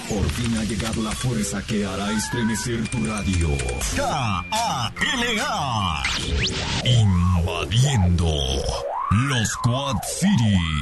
Por fin ha llegado la fuerza que hará estremecer tu radio. K-A-L-A. Invadiendo los Quad City.